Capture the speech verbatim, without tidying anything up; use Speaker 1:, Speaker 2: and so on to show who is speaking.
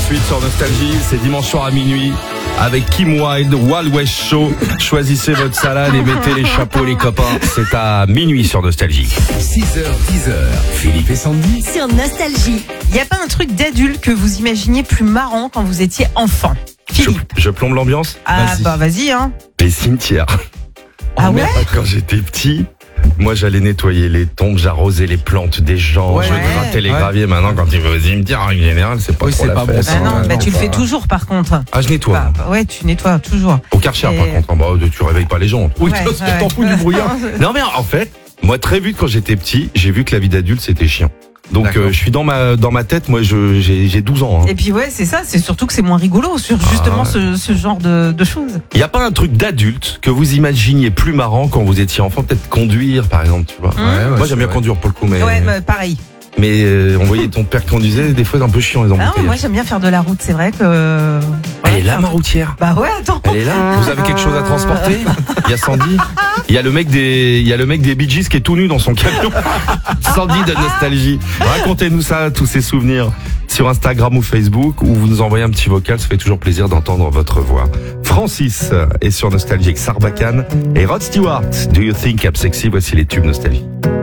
Speaker 1: suite sur Nostalgie, c'est dimanche soir à minuit avec Kim Wilde, Wild West Show. Choisissez votre salade et mettez les chapeaux les copains. C'est à minuit sur Nostalgie.
Speaker 2: six heures, dix heures, Philippe et Sandy.
Speaker 3: Sur Nostalgie.
Speaker 4: Il n'y a pas un truc d'adulte que vous imaginiez plus marrant quand vous étiez enfant?
Speaker 1: Je,
Speaker 4: Philippe.
Speaker 1: je plombe l'ambiance.
Speaker 4: Ah
Speaker 1: Vas-y.
Speaker 4: bah vas-y hein.
Speaker 1: Les cimetières.
Speaker 4: Ah ouais?
Speaker 1: Quand j'étais petit, moi j'allais nettoyer les tombes, j'arrosais les plantes des gens,
Speaker 5: Ouais.
Speaker 1: je grattais les
Speaker 5: Ouais.
Speaker 1: graviers. Maintenant quand tu vas au cimetière, en général, c'est pas
Speaker 5: Oui,
Speaker 1: trop
Speaker 5: c'est
Speaker 1: la
Speaker 5: pas
Speaker 1: fête.
Speaker 5: bon,
Speaker 4: Bah
Speaker 5: ça.
Speaker 4: non,
Speaker 5: ouais,
Speaker 4: bah
Speaker 5: non,
Speaker 4: tu le
Speaker 5: bah-
Speaker 4: fais toujours par contre.
Speaker 1: Ah, je nettoie.
Speaker 4: Bah, bah ouais, tu nettoies toujours.
Speaker 1: Au Karcher,
Speaker 4: Et-
Speaker 1: par contre. Bah, tu réveilles pas les gens. Oui,
Speaker 4: Ouais,
Speaker 1: parce que
Speaker 4: ouais.
Speaker 1: t'en fous du brouillard. Non, mais en fait, moi, très vite, quand j'étais petit, j'ai vu que la vie d'adulte, c'était chiant. Donc,
Speaker 5: D'accord.
Speaker 1: euh, je suis dans ma, dans ma tête, moi, je, j'ai, j'ai douze ans. Hein.
Speaker 4: Et puis ouais, c'est ça, c'est surtout que c'est moins rigolo sur justement
Speaker 1: Ah ouais.
Speaker 4: ce, ce genre de, de choses.
Speaker 1: Il y a pas un truc d'adulte que vous imaginiez plus marrant quand vous étiez enfant? Peut-être conduire, par exemple, tu vois.
Speaker 4: Hum.
Speaker 5: Ouais, ouais,
Speaker 1: Moi,
Speaker 5: c'est
Speaker 1: j'aime bien
Speaker 5: vrai.
Speaker 1: conduire pour le coup, mais,
Speaker 4: Ouais, bah, pareil.
Speaker 1: mais euh, on voyait ton père conduisait, des fois, c'est un peu chiant, les
Speaker 4: Ah,
Speaker 1: embouteillages.
Speaker 4: moi j'aime bien faire de la route, c'est vrai que...
Speaker 1: Elle est là, ma routière.
Speaker 4: Bah ouais, attends.
Speaker 1: Elle est là. Vous avez quelque chose à transporter? Il y a Sandy. Il y a le mec des, il y a le mec des Bee Gees qui est tout nu dans son camion. Sandy de Nostalgie. Racontez-nous ça, tous ces souvenirs sur Instagram ou Facebook, ou vous nous envoyez un petit vocal. Ça fait toujours plaisir d'entendre votre voix. Francis est sur Nostalgie avec Sarbacane et Rod Stewart. Do you think I'm sexy? Voici les tubes Nostalgie.